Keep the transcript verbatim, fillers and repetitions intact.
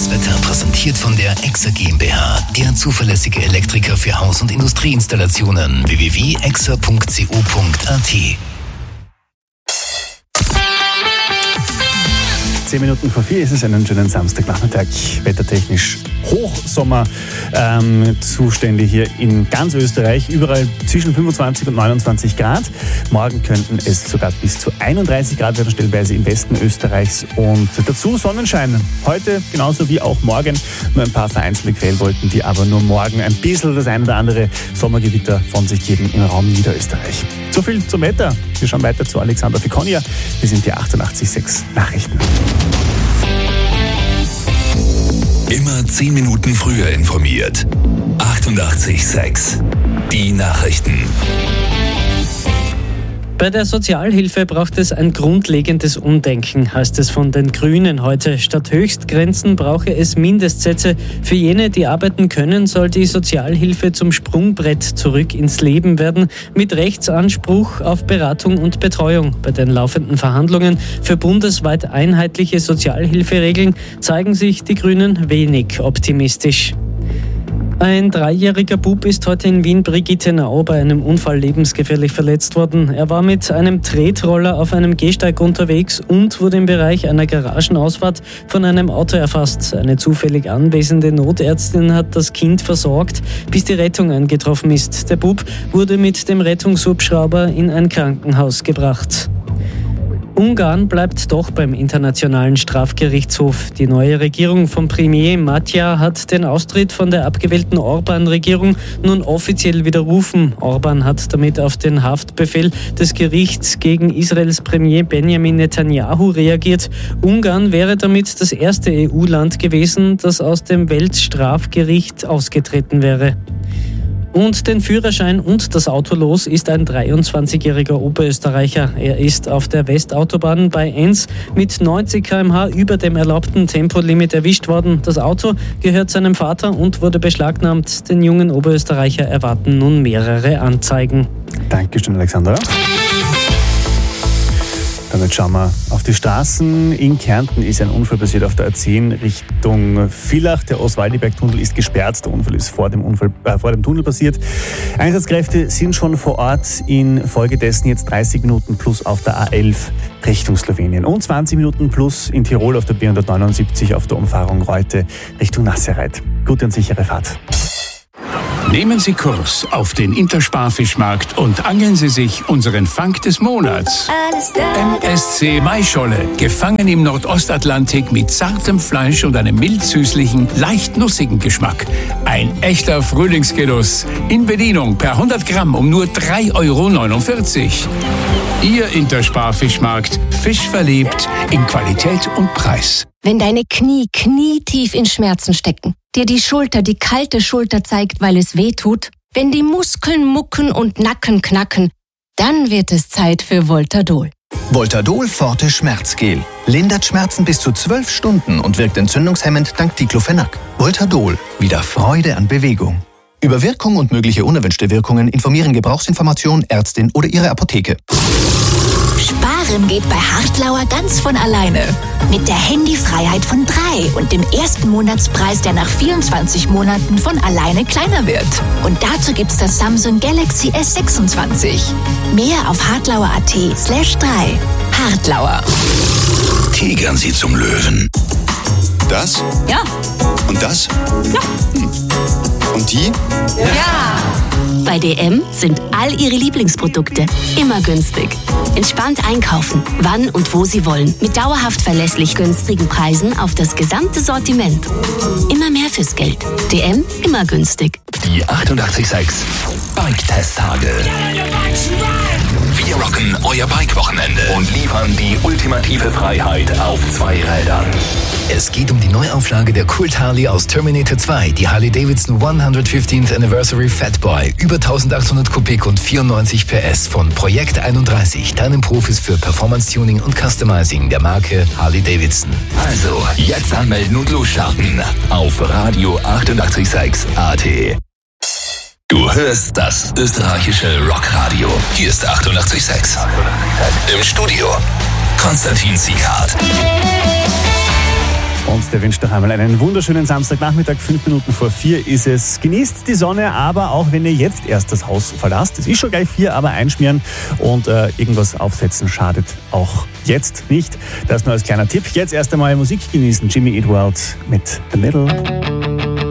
Das Wetter präsentiert von der Exa GmbH, der zuverlässige Elektriker für Haus- und Industrieinstallationen. w w w punkt exa punkt co punkt a t. Zehn Minuten vor vier ist es, einen schönen Samstagnachmittag, wettertechnisch Hochsommer ähm, Zustände hier in ganz Österreich, überall zwischen fünfundzwanzig und neunundzwanzig Grad. Morgen könnten es sogar bis zu einunddreißig Grad werden, stellenweise im Westen Österreichs, und dazu Sonnenschein. Heute genauso wie auch morgen, nur ein paar vereinzelte Quellwolken, die aber nur morgen ein bisschen das ein oder andere Sommergewitter von sich geben im Raum Niederösterreich. So viel zum Wetter. Wir schauen weiter zu Alexander Fikonia. Wir sind die achtundachtzig Komma sechs Nachrichten. Immer zehn Minuten früher informiert. achtundachtzig Komma sechs. Die Nachrichten. Bei der Sozialhilfe braucht es ein grundlegendes Umdenken, heißt es von den Grünen heute. Statt Höchstgrenzen brauche es Mindestsätze. Für jene, die arbeiten können, soll die Sozialhilfe zum Sprungbrett zurück ins Leben werden, mit Rechtsanspruch auf Beratung und Betreuung. Bei den laufenden Verhandlungen für bundesweit einheitliche Sozialhilferegeln zeigen sich die Grünen wenig optimistisch. Ein dreijähriger Bub ist heute in Wien-Brigittenau bei einem Unfall lebensgefährlich verletzt worden. Er war mit einem Tretroller auf einem Gehsteig unterwegs und wurde im Bereich einer Garagenausfahrt von einem Auto erfasst. Eine zufällig anwesende Notärztin hat das Kind versorgt, bis die Rettung eingetroffen ist. Der Bub wurde mit dem Rettungshubschrauber in ein Krankenhaus gebracht. Ungarn bleibt doch beim Internationalen Strafgerichtshof. Die neue Regierung von Premier Magyar hat den Austritt von der abgewählten Orban-Regierung nun offiziell widerrufen. Orban hat damit auf den Haftbefehl des Gerichts gegen Israels Premier Benjamin Netanyahu reagiert. Ungarn wäre damit das erste E U-Land gewesen, das aus dem Weltstrafgericht ausgetreten wäre. Und den Führerschein und das Auto los ist ein dreiundzwanzigjähriger Oberösterreicher. Er ist auf der Westautobahn bei Enns mit neunzig Kilometer pro Stunde über dem erlaubten Tempolimit erwischt worden. Das Auto gehört seinem Vater und wurde beschlagnahmt. Den jungen Oberösterreicher erwarten nun mehrere Anzeigen. Dankeschön, Alexander. Damit schauen wir auf die Straßen. In Kärnten ist ein Unfall passiert auf der A zehn Richtung Villach. Der Oswaldiberg-Tunnel ist gesperrt. Der Unfall ist vor dem, Unfall, äh, vor dem Tunnel passiert. Einsatzkräfte sind schon vor Ort. Infolgedessen jetzt dreißig Minuten plus auf der A elf Richtung Slowenien und zwanzig Minuten plus in Tirol auf der B hundertneunundsiebzig auf der Umfahrung Reute Richtung Nasserreit. Gute und sichere Fahrt. Nehmen Sie Kurs auf den Intersparfischmarkt und angeln Sie sich unseren Fang des Monats. M S C Maischolle, gefangen im Nordostatlantik mit zartem Fleisch und einem mild-süßlichen, leicht nussigen Geschmack. Ein echter Frühlingsgenuss. In Bedienung per hundert Gramm um nur drei Euro neunundvierzig. Ihr Intersparfischmarkt, fischverliebt in Qualität und Preis. Wenn deine Knie knietief in Schmerzen stecken, dir die Schulter die kalte Schulter zeigt, weil es weh tut, wenn die Muskeln mucken und Nacken knacken, dann wird es Zeit für Voltadol. Voltadol Forte Schmerzgel. Lindert Schmerzen bis zu zwölf Stunden und wirkt entzündungshemmend dank Diclofenac. Voltadol. Wieder Freude an Bewegung. Über Wirkung und mögliche unerwünschte Wirkungen informieren Gebrauchsinformation, Ärztin oder Ihre Apotheke. Sparen geht bei Hartlauer ganz von alleine. Mit der Handyfreiheit von drei und dem ersten Monatspreis, der nach vierundzwanzig Monaten von alleine kleiner wird. Und dazu gibt's das Samsung Galaxy S sechsundzwanzig. Mehr auf hartlauer.at slash drei. Hartlauer. Tigern Sie zum Löwen. Das? Ja. Und das? Ja. Hm. Und die? Ja. Bei D M sind all Ihre Lieblingsprodukte immer günstig. Entspannt einkaufen, wann und wo Sie wollen. Mit dauerhaft verlässlich günstigen Preisen auf das gesamte Sortiment. Immer mehr fürs Geld. D M, immer günstig. Die achtundachtzig Komma sechs Bike-Testtage. Wir rocken euer Bike-Wochenende und liefern die ultimative Freiheit auf zwei Rädern. Es geht um die Neuauflage der Kult Harley aus Terminator zwei, die Harley-Davidson hundertfünfzehnten Anniversary Fatboy. Über eintausendachthundert Kubik und vierundneunzig P S von Projekt einunddreißig, deinen Profis für Performance-Tuning und Customizing der Marke Harley-Davidson. Also, jetzt anmelden und losstarten auf Radio achtundachtzig Komma sechs A T. Du hörst das österreichische Rockradio. Hier ist achtundachtzig Komma sechs. Im Studio Konstantin Sieghardt. Und der wünscht noch einmal einen wunderschönen Samstagnachmittag. Fünf Minuten vor vier ist es. Genießt die Sonne, aber auch wenn ihr jetzt erst das Haus verlasst. Es ist schon gleich vier, aber einschmieren und äh, irgendwas aufsetzen schadet auch jetzt nicht. Das nur als kleiner Tipp. Jetzt erst einmal Musik genießen. Jimmy Eat World mit The Middle.